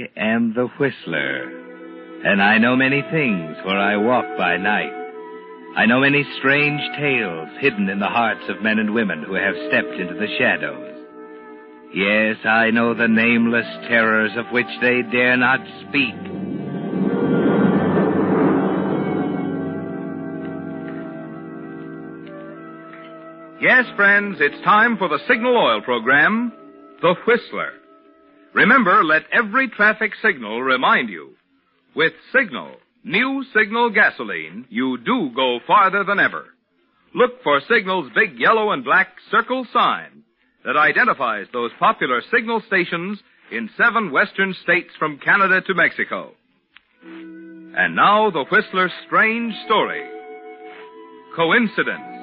I am the Whistler, and I know many things, for I walk by night. I know many strange tales hidden in the hearts of men and women who have stepped into the shadows. Yes, I know the nameless terrors of which they dare not speak. Yes, friends, it's time for the Signal Oil program, The Whistler. Remember, let every traffic signal remind you. With Signal, new Signal gasoline, you do go farther than ever. Look for Signal's big yellow and black circle sign that identifies those popular Signal stations in 7 western states from Canada to Mexico. And now, the Whistler's strange story. Coincidence.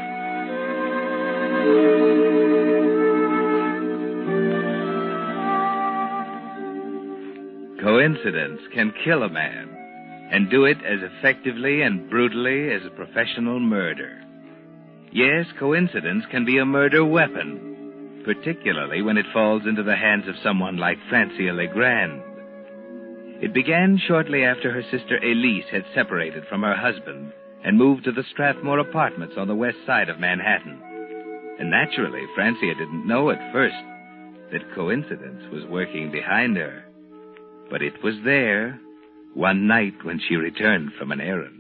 Coincidence can kill a man, and do it as effectively and brutally as a professional murder. Yes, coincidence can be a murder weapon, particularly when it falls into the hands of someone like Francia Legrand. It began shortly after her sister Elise had separated from her husband and moved to the Strathmore Apartments on the west side of Manhattan. And naturally, Francia didn't know at first that coincidence was working behind her. But it was there one night when she returned from an errand.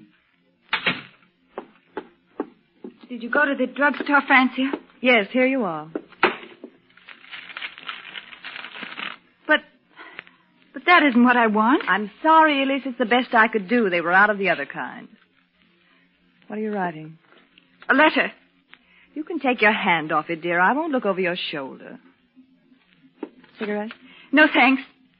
Did you go to the drugstore, Francia? Yes, here you are. But that isn't what I want. I'm sorry, Elise. It's the best I could do. They were out of the other kind. What are you writing? A letter. You can take your hand off it, dear. I won't look over your shoulder. Cigarette? No, thanks.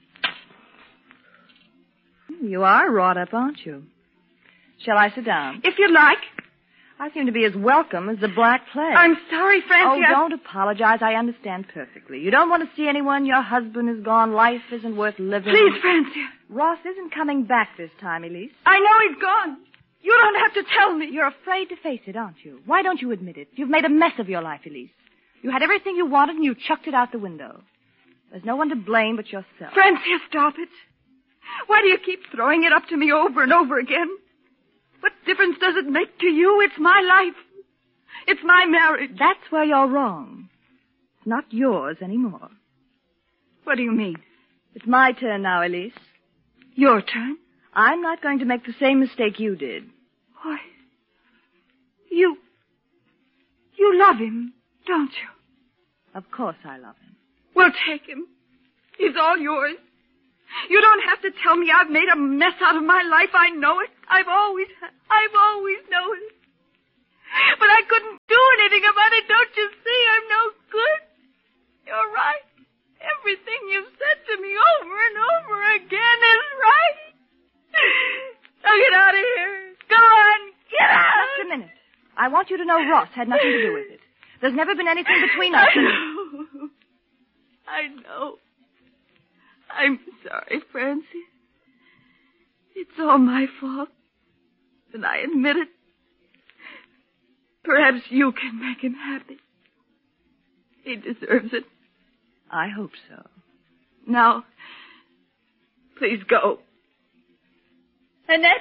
You are wrought up, aren't you? Shall I sit down? If you like. I seem to be as welcome as the Black Plague. I'm sorry, Francia. Oh, don't apologize. I understand perfectly. You don't want to see anyone. Your husband is gone. Life isn't worth living. Please, Francia. Ross isn't coming back this time, Elise. I know he's gone. You don't have to tell me. You're afraid to face it, aren't you? Why don't you admit it? You've made a mess of your life, Elise. You had everything you wanted and you chucked it out the window. There's no one to blame but yourself. Francia, stop it. Why do you keep throwing it up to me over and over again? What difference does it make to you? It's my life. It's my marriage. That's where you're wrong. It's not yours anymore. What do you mean? It's my turn now, Elise. Your turn? I'm not going to make the same mistake you did. Why, you love him, don't you? Of course I love him. Well, take him. He's all yours. You don't have to tell me I've made a mess out of my life. I know it. I've always known it. But I couldn't do anything about it. Don't you see? I'm no good. You're right. Everything you've said to me over and over again is right. Now get out of here. Go on. Get out. Just a minute. I want you to know Ross had nothing to do with it. There's never been anything between us. I know. I'm sorry, Francie. It's all my fault. And I admit it. Perhaps you can make him happy. He deserves it. I hope so. Now, please go. Annette?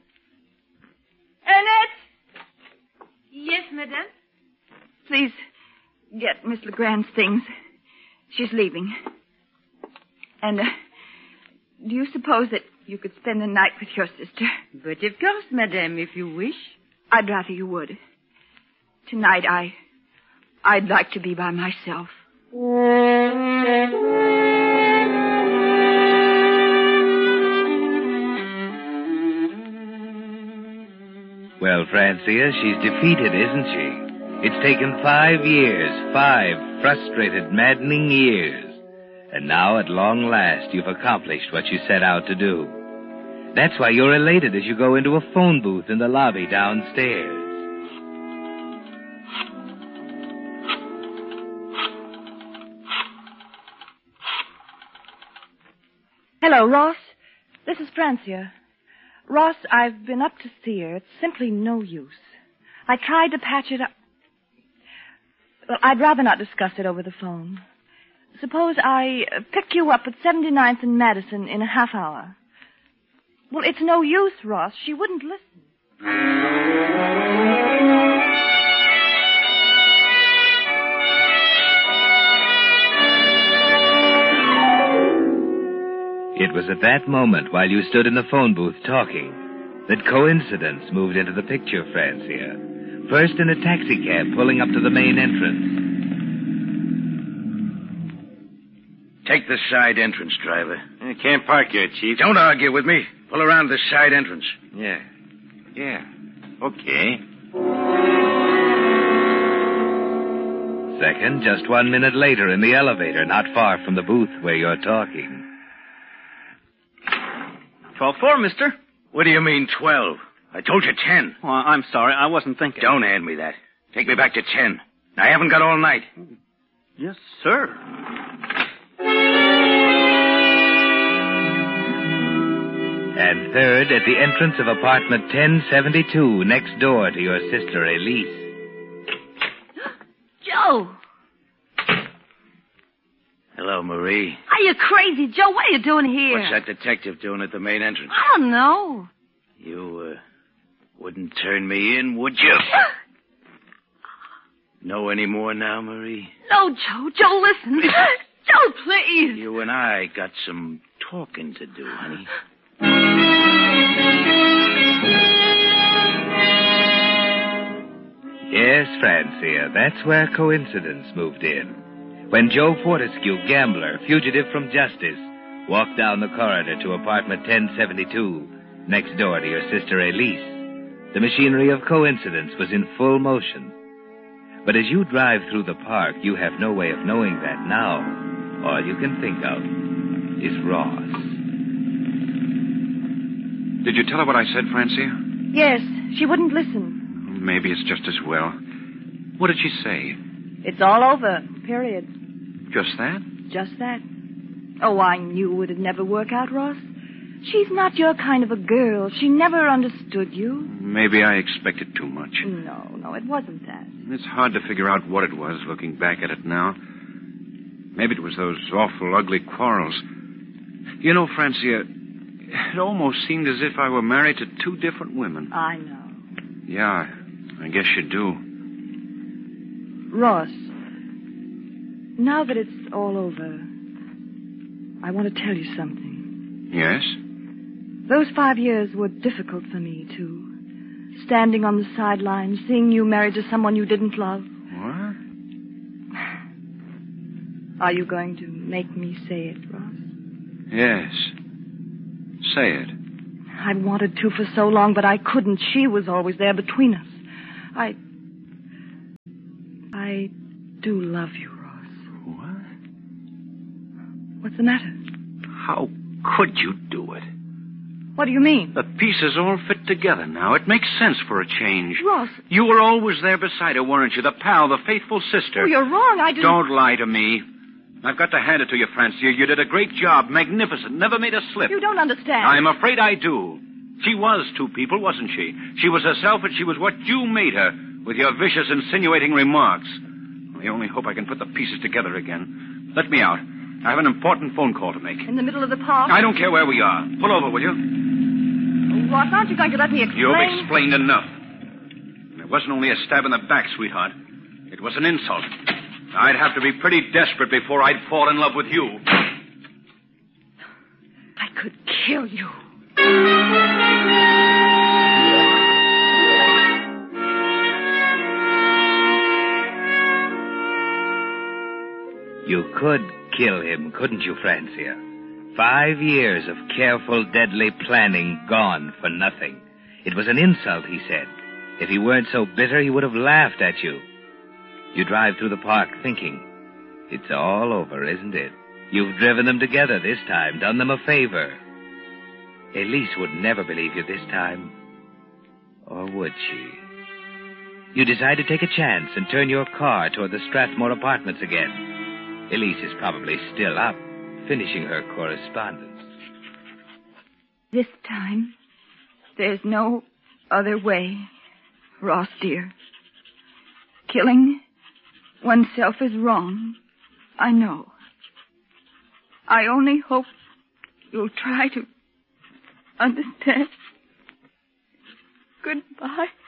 Annette? Yes, madame. Please, get Miss Legrand's things. She's leaving. And, do you suppose that you could spend the night with your sister? But of course, madame, if you wish. I'd rather you would. Tonight, I'd like to be by myself. Well, Francia, she's defeated, isn't she? It's taken 5 years, 5 frustrated, maddening years. And now, at long last, you've accomplished what you set out to do. That's why you're elated as you go into a phone booth in the lobby downstairs. Hello, Ross. This is Francia. Ross, I've been up to see her. It's simply no use. I tried to patch it up. Well, I'd rather not discuss it over the phone. suppose I pick you up at 79th and Madison in a half hour. Well, it's no use, Ross. She wouldn't listen. It was at that moment, while you stood in the phone booth talking, that coincidence moved into the picture, Francia. First in a taxicab pulling up to the main entrance. Take the side entrance, driver. I can't park here, Chief. Don't argue with me. Pull around the side entrance. Yeah. Okay. Second, just 1 minute later in the elevator, not far from the booth where you're talking. 12-4, mister. What do you mean, 12? I told you 10. Oh, I'm sorry. I wasn't thinking. Don't hand me that. Take me back to 10. I haven't got all night. Yes, sir. And third, at the entrance of apartment 1072, next door to your sister Elise. Joe! Hello, Marie. Are you crazy, Joe? What are you doing here? What's that detective doing at the main entrance? I don't know. You, wouldn't turn me in, would you? Know any more now, Marie? No, Joe. Joe, listen. Joe, please. You and I got some talking to do, honey. Yes, Francia, that's where coincidence moved in. When Joe Fortescue, gambler, fugitive from justice, walked down the corridor to apartment 1072, next door to your sister Elise, the machinery of coincidence was in full motion. But as you drive through the park, you have no way of knowing that now. All you can think of is Ross. Did you tell her what I said, Francia? Yes, she wouldn't listen. Maybe it's just as well. What did she say? It's all over, period. Just that? Just that. Oh, I knew it'd never work out, Ross. She's not your kind of a girl. She never understood you. Maybe I expected too much. No, it wasn't that. It's hard to figure out what it was, looking back at it now. Maybe it was those awful, ugly quarrels. You know, Francia, it almost seemed as if I were married to two different women. I know. Yeah, I guess you do. Ross, now that it's all over, I want to tell you something. Yes? Those 5 years were difficult for me, too. Standing on the sidelines, seeing you married to someone you didn't love. What? Are you going to make me say it, Ross? Yes. Say it. I wanted to for so long, but I couldn't. She was always there between us. I do love you, Ross. What? What's the matter? How could you do it? What do you mean? The pieces all fit together now. It makes sense for a change. Ross. You were always there beside her, weren't you? The pal, the faithful sister. Oh, you're wrong. I didn't... Don't lie to me. I've got to hand it to you, Francia. You did a great job. Magnificent. Never made a slip. You don't understand. I'm afraid I do. She was two people, wasn't she? She was herself, and she was what you made her, with your vicious, insinuating remarks. I only hope I can put the pieces together again. Let me out. I have an important phone call to make. In the middle of the park? I don't care where we are. Pull over, will you? Oh, Ross, aren't you going to let me explain? You've explained enough. It wasn't only a stab in the back, sweetheart. It was an insult. I'd have to be pretty desperate before I'd fall in love with you. I could kill you. You could kill him, couldn't you, Francia? 5 years of careful, deadly planning gone for nothing. It was an insult, he said. If he weren't so bitter, he would have laughed at you. You drive through the park thinking, it's all over, isn't it? You've driven them together this time, done them a favor. Elise would never believe you this time. Or would she? You decide to take a chance and turn your car toward the Strathmore apartments again. Elise is probably still up, finishing her correspondence. This time, there's no other way, Ross, dear. Killing oneself is wrong. I know. I only hope you'll try to understand. Goodbye.